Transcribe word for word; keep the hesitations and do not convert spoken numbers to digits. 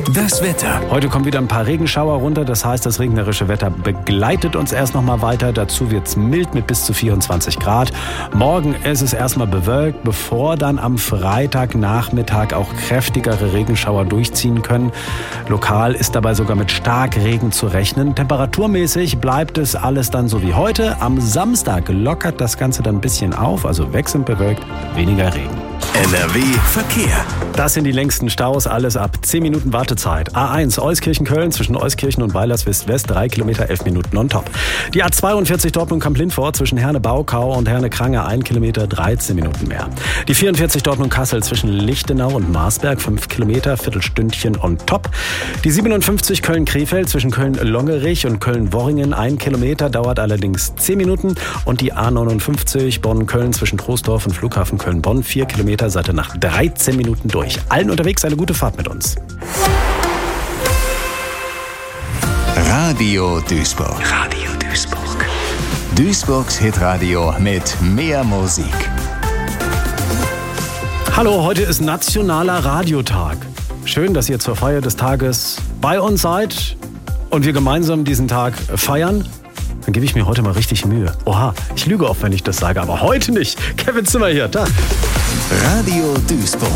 Das Wetter. Heute kommen wieder ein paar Regenschauer runter, das heißt, das regnerische Wetter begleitet uns erst noch mal weiter. Dazu wird es mild mit bis zu vierundzwanzig Grad. Morgen ist es erstmal bewölkt, bevor dann am Freitagnachmittag auch kräftigere Regenschauer durchziehen können. Lokal ist dabei sogar mit Starkregen zu rechnen. Temperaturmäßig bleibt es alles dann so wie heute. Am Samstag lockert das Ganze dann ein bisschen auf, also wechselnd bewölkt, weniger Regen. N R W Verkehr. Das sind die längsten Staus, alles ab zehn Minuten Wartezeit. A eins Euskirchen-Köln zwischen Euskirchen und Weilerswist-West, drei Kilometer, elf Minuten on top. Die A zweiundvierzig Dortmund-Kamp-Lindfort zwischen Herne-Baukau und Herne-Krange, ein Kilometer, dreizehn Minuten mehr. Die vierundvierzig Dortmund-Kassel zwischen Lichtenau und Marsberg, fünf Kilometer, Viertelstündchen on top. Die siebenundfünfzig Köln-Krefeld zwischen Köln-Longerich und Köln-Worringen, ein Kilometer, dauert allerdings zehn Minuten. Und die A neunundfünfzig Bonn-Köln zwischen Troisdorf und Flughafen Köln-Bonn, vier Kilometer, seid ihr nach dreizehn Minuten durch. Allen unterwegs eine gute Fahrt mit uns. Radio Duisburg. Radio Duisburg. Duisburgs Hitradio mit mehr Musik. Hallo, heute ist Nationaler Radiotag. Schön, dass ihr zur Feier des Tages bei uns seid und wir gemeinsam diesen Tag feiern. Dann gebe ich mir heute mal richtig Mühe. Oha, ich lüge oft, wenn ich das sage, aber heute nicht. Kevin Zimmer hier, Tag. Radio Duisburg.